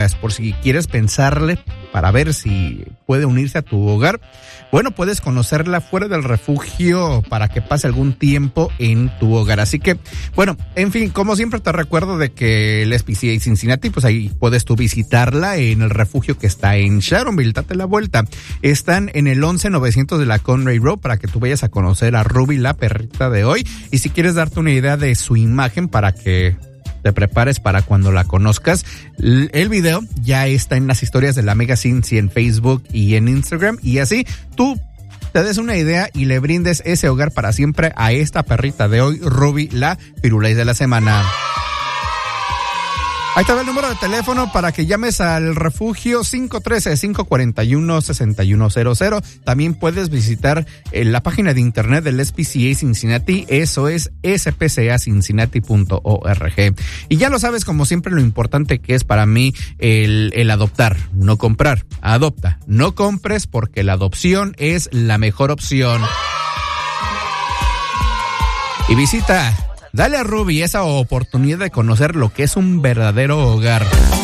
días, por si quieres pensarle para ver si puede unirse a tu hogar. Bueno, puedes conocerla fuera del refugio para que pase algún tiempo en tu hogar. Así que, bueno, en fin, como siempre te recuerdo de que el SPCA Cincinnati, pues ahí puedes tú visitarla en el refugio que está en Sharonville. Date la vuelta. Están en el 11900 de la Conway Road para que tú vayas a conocer a Ruby, la perrita de hoy. Y si quieres darte una idea de su imagen para que te prepares para cuando la conozcas, el video ya está en las historias de la Mega Cincy en Facebook y en Instagram, y así tú te des una idea y le brindes ese hogar para siempre a esta perrita de hoy, Ruby, la Firulais de la semana. Ahí te va el número de teléfono para que llames al refugio 513-541-6100. También puedes visitar la página de internet del SPCA Cincinnati, eso es spcacincinnati.org. Y ya lo sabes, como siempre, lo importante que es para mí el adoptar, no comprar. Adopta, no compres, porque la adopción es la mejor opción. Y visita, dale a Ruby esa oportunidad de conocer lo que es un verdadero hogar.